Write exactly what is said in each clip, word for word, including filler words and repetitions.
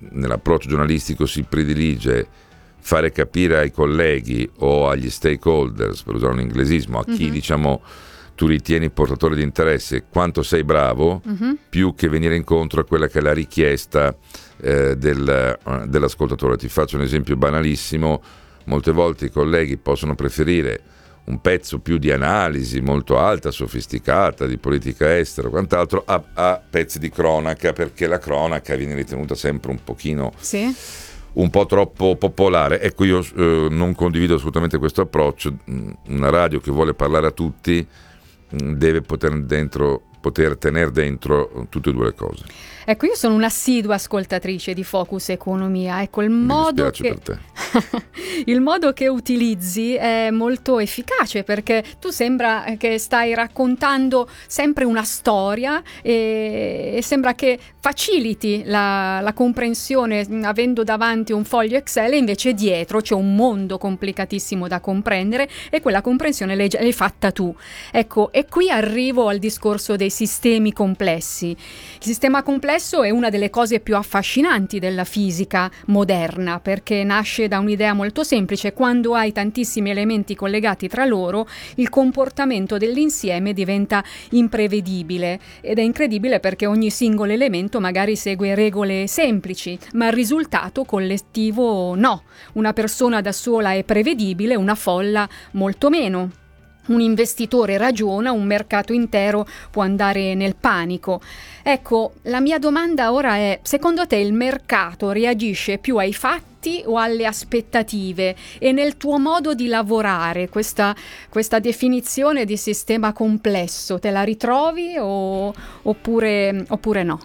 nell'approccio giornalistico si predilige fare capire ai colleghi o agli stakeholders, per usare un inglesismo, a chi mm-hmm. diciamo tu ritieni portatore di interesse, quanto sei bravo, mm-hmm. più che venire incontro a quella che è la richiesta eh, del, dell'ascoltatore. Ti faccio un esempio banalissimo: molte volte i colleghi possono preferire un pezzo più di analisi molto alta, sofisticata, di politica estera o quant'altro, a, a pezzi di cronaca, perché la cronaca viene ritenuta sempre un pochino... Sì. un po' troppo popolare. Ecco, io eh, non condivido assolutamente questo approccio. Una radio che vuole parlare a tutti mh, deve poter dentro poter tenere dentro tutte e due le cose. Ecco, io sono un'assidua ascoltatrice di Focus Economia. Ecco, il Mi modo dispiace che per te. il modo che utilizzi è molto efficace, perché tu sembra che stai raccontando sempre una storia e, e sembra che faciliti la, la comprensione avendo davanti un foglio Excel, e invece dietro c'è un mondo complicatissimo da comprendere e quella comprensione l'hai, l'hai fatta tu. Ecco, e qui arrivo al discorso dei sistemi complessi. Il sistema complesso è una delle cose più affascinanti della fisica moderna, perché nasce da un'idea molto semplice: quando hai tantissimi elementi collegati tra loro, il comportamento dell'insieme diventa imprevedibile, ed è incredibile perché ogni singolo elemento magari segue regole semplici, ma il risultato collettivo no. Una persona da sola è prevedibile, una folla molto meno. Un investitore ragiona, un mercato intero può andare nel panico. Ecco, la mia domanda ora è: secondo te il mercato reagisce più ai fatti o alle aspettative? E nel tuo modo di lavorare questa, questa definizione di sistema complesso te la ritrovi o, oppure, oppure no?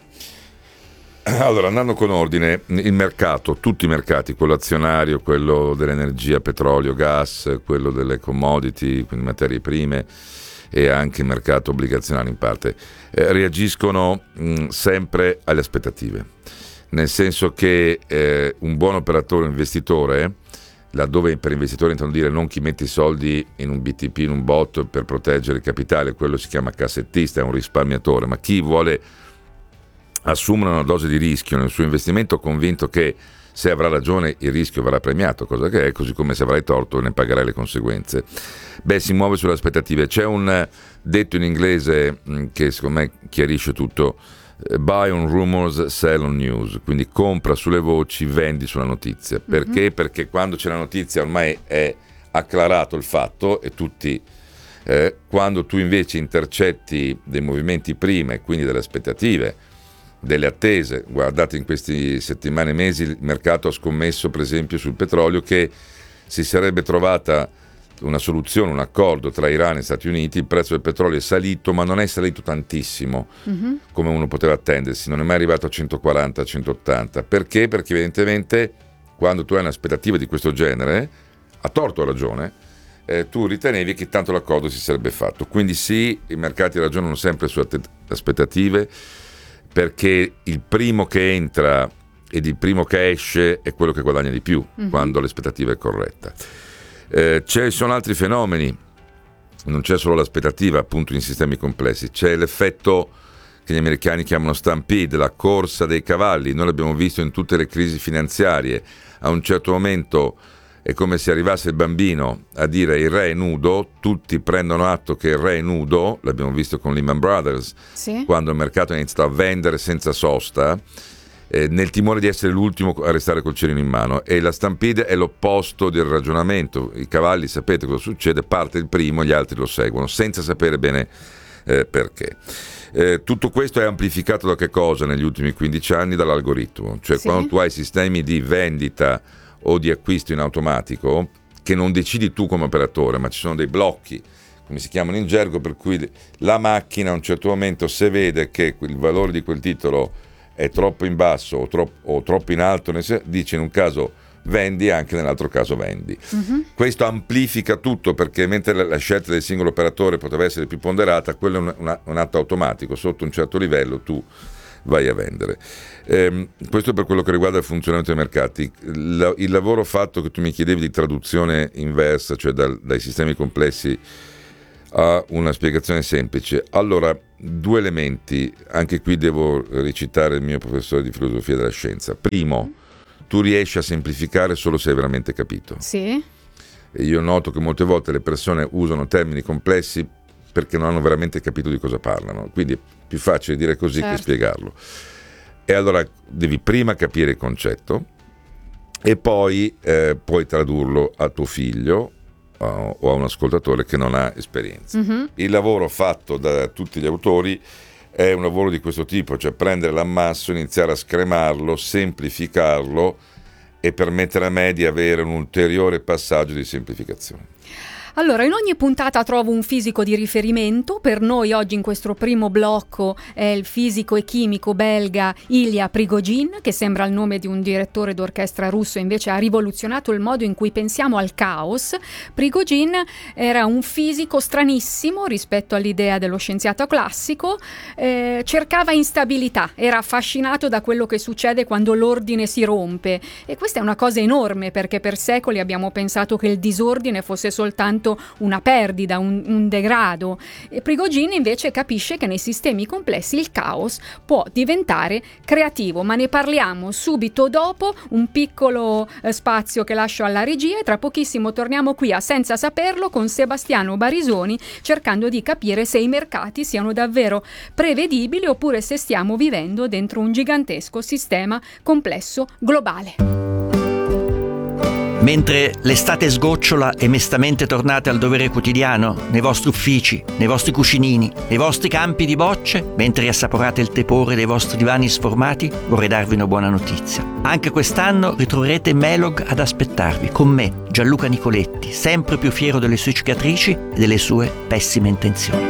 Allora, andando con ordine, il mercato, tutti i mercati, quello azionario, quello dell'energia, petrolio, gas, quello delle commodity, quindi materie prime, e anche il mercato obbligazionario in parte, eh, reagiscono mh, sempre alle aspettative, nel senso che eh, un buon operatore, un investitore, laddove per investitori intendo dire non chi mette i soldi in un B T P, in un bot per proteggere il capitale, quello si chiama cassettista, è un risparmiatore, ma chi vuole assumere una dose di rischio nel suo investimento, convinto che se avrà ragione il rischio verrà premiato, cosa che è, così come se avrai torto ne pagherai le conseguenze. Beh, si muove sulle aspettative. C'è un detto in inglese mh, che secondo me chiarisce tutto: buy on rumors, sell on news, quindi compra sulle voci, vendi sulla notizia. Perché? Mm-hmm. Perché quando c'è la notizia ormai è acclarato il fatto e tutti... Eh, quando tu invece intercetti dei movimenti prima e quindi delle aspettative, delle attese, guardate in queste settimane e mesi il mercato ha scommesso per esempio sul petrolio che si sarebbe trovata una soluzione, un accordo tra Iran e Stati Uniti, il prezzo del petrolio è salito, ma non è salito tantissimo mm-hmm. come uno poteva attendersi, non è mai arrivato a centoquaranta, centottanta. Perché? Perché evidentemente quando tu hai un'aspettativa di questo genere, a torto o a ragione, eh, tu ritenevi che tanto l'accordo si sarebbe fatto. Quindi sì, i mercati ragionano sempre su aspettative, perché il primo che entra ed il primo che esce è quello che guadagna di più mm-hmm. quando l'aspettativa è corretta. Eh, ci sono altri fenomeni, non c'è solo l'aspettativa appunto in sistemi complessi, c'è l'effetto che gli americani chiamano stampede, la corsa dei cavalli. Noi l'abbiamo visto in tutte le crisi finanziarie. A un certo momento è come se arrivasse il bambino a dire il re è nudo, tutti prendono atto che il re è nudo, l'abbiamo visto con Lehman Brothers, sì. quando il mercato ha iniziato a vendere senza sosta, eh, nel timore di essere l'ultimo a restare col cerino in mano. E la stampede è l'opposto del ragionamento. I cavalli, sapete cosa succede? Parte il primo, gli altri lo seguono, senza sapere bene eh, perché. Eh, tutto questo è amplificato da che cosa negli ultimi quindici anni? Dall'algoritmo. Cioè sì. quando tu hai sistemi di vendita o di acquisto in automatico che non decidi tu come operatore, ma ci sono dei blocchi, come si chiamano in gergo, per cui la macchina a un certo momento, se vede che il valore di quel titolo è troppo in basso o troppo, o troppo in alto, dice in un caso vendi, anche nell'altro caso vendi. Uh-huh. Questo amplifica tutto, perché mentre la, la scelta del singolo operatore poteva essere più ponderata, quello è un, una, un atto automatico, sotto un certo livello tu vai a vendere. Eh, questo per quello che riguarda il funzionamento dei mercati. La, il lavoro fatto che tu mi chiedevi di traduzione inversa, cioè dal, dai sistemi complessi ha una spiegazione semplice. Allora, due elementi, anche qui devo recitare il mio professore di filosofia della scienza. Primo, tu riesci a semplificare solo se hai veramente capito. Sì. E io noto che molte volte le persone usano termini complessi perché non hanno veramente capito di cosa parlano, quindi è più facile dire così certo. che spiegarlo. E allora devi prima capire il concetto e poi eh, puoi tradurlo a tuo figlio uh, o a un ascoltatore che non ha esperienza. Mm-hmm. Il lavoro fatto da tutti gli autori è un lavoro di questo tipo, cioè prendere l'ammasso, iniziare a scremarlo, semplificarlo e permettere a me di avere un ulteriore passaggio di semplificazione. Allora, in ogni puntata trovo un fisico di riferimento. Per noi oggi in questo primo blocco è il fisico e chimico belga Ilya Prigogine, che sembra il nome di un direttore d'orchestra russo, invece ha rivoluzionato il modo in cui pensiamo al caos. Prigogine era un fisico stranissimo rispetto all'idea dello scienziato classico, eh, cercava instabilità, era affascinato da quello che succede quando l'ordine si rompe, e questa è una cosa enorme perché per secoli abbiamo pensato che il disordine fosse soltanto una perdita, un, un degrado. E Prigogine invece capisce che nei sistemi complessi il caos può diventare creativo, ma ne parliamo subito dopo un piccolo eh, spazio che lascio alla regia e tra pochissimo torniamo qui a Senza Saperlo con Sebastiano Barisoni, cercando di capire se i mercati siano davvero prevedibili oppure se stiamo vivendo dentro un gigantesco sistema complesso globale. Mentre l'estate sgocciola e mestamente tornate al dovere quotidiano, nei vostri uffici, nei vostri cuscinini, nei vostri campi di bocce, mentre assaporate il tepore dei vostri divani sformati, vorrei darvi una buona notizia. Anche quest'anno ritroverete Melog ad aspettarvi, con me, Gianluca Nicoletti, sempre più fiero delle sue cicatrici e delle sue pessime intenzioni.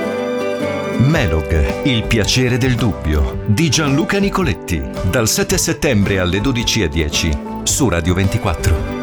Melog, il piacere del dubbio, di Gianluca Nicoletti, dal sette settembre alle dodici e dieci su Radio ventiquattro.